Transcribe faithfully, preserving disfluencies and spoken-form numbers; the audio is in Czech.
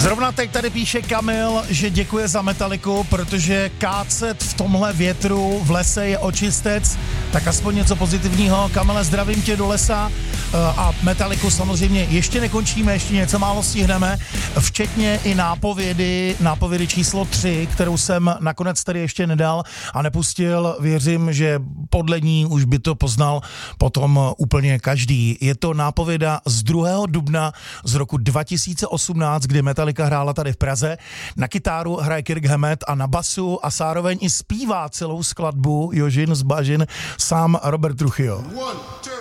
Zrovna teď tady píše Kamil, že děkuje za Metaliku, protože kácet v tomhle větru v lese je očistec, tak aspoň něco pozitivního. Kamile, zdravím tě do lesa a Metaliku samozřejmě ještě nekončíme, ještě něco málo stihneme, včetně i nápovědy, nápovědy číslo tři, kterou jsem nakonec tady ještě nedal a nepustil. Věřím, že podle ní už by to poznal potom úplně každý. Je to nápověda z druhého dubna z roku dva tisíce osmnáct, kdy Metallica hrála tady v Praze. Na kytáru hraje Kirk Hammett a na basu a zároveň i zpívá celou skladbu Jožin z Bažin sám Robert Trujillo. One, two.